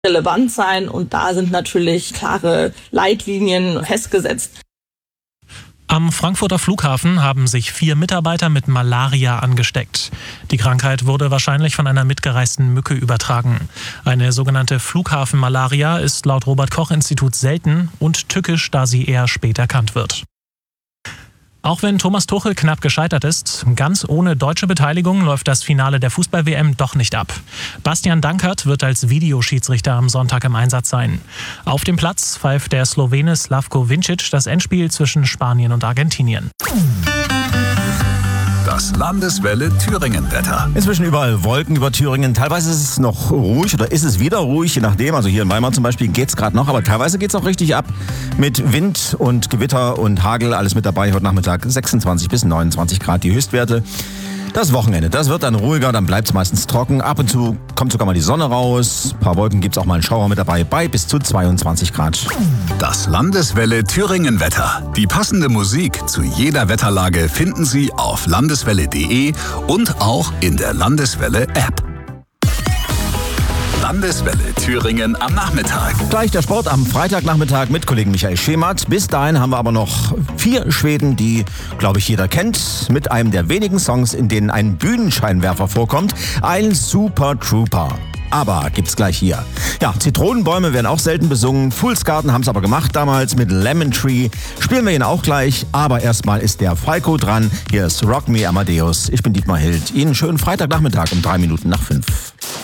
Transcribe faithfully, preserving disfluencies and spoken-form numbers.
relevant sein und da sind natürlich klare Leitlinien festgesetzt. Am Frankfurter Flughafen haben sich vier Mitarbeiter mit Malaria angesteckt. Die Krankheit wurde wahrscheinlich von einer mitgereisten Mücke übertragen. Eine sogenannte Flughafenmalaria ist laut Robert-Koch-Institut selten und tückisch, da sie eher spät erkannt wird. Auch wenn Thomas Tuchel knapp gescheitert ist, ganz ohne deutsche Beteiligung läuft das Finale der Fußball-W M doch nicht ab. Bastian Dankert wird als Videoschiedsrichter am Sonntag im Einsatz sein. Auf dem Platz pfeift der Slowene Slavko Vincic das Endspiel zwischen Spanien und Argentinien. Das Landeswelle Thüringen-Wetter. Inzwischen überall Wolken über Thüringen. Teilweise ist es noch ruhig oder ist es wieder ruhig, je nachdem. Also hier in Weimar zum Beispiel geht es gerade noch, aber teilweise geht es auch richtig ab. Mit Wind und Gewitter und Hagel, alles mit dabei. Heute Nachmittag sechsundzwanzig bis neunundzwanzig Grad die Höchstwerte. Das Wochenende, das wird dann ruhiger, dann bleibt es meistens trocken. Ab und zu kommt sogar mal die Sonne raus. Ein paar Wolken gibt es auch mal einen Schauer mit dabei, bei bis zu zweiundzwanzig Grad. Das Landeswelle Thüringen-Wetter. Die passende Musik zu jeder Wetterlage finden Sie auf landeswelle punkt de und auch in der Landeswelle-App. Landeswelle Thüringen am Nachmittag. Gleich der Sport am Freitagnachmittag mit Kollegen Michael Schemert. Bis dahin haben wir aber noch vier Schweden, die, glaube ich, jeder kennt. Mit einem der wenigen Songs, in denen ein Bühnenscheinwerfer vorkommt. Ein Super Trooper. Aber gibt's gleich hier. Ja, Zitronenbäume werden auch selten besungen. Fools Garden haben es aber gemacht damals mit Lemon Tree. Spielen wir ihn auch gleich. Aber erstmal ist der Falco dran. Hier ist Rock Me Amadeus. Ich bin Dietmar Hild. Ihnen schönen Freitagnachmittag um drei Minuten nach fünf.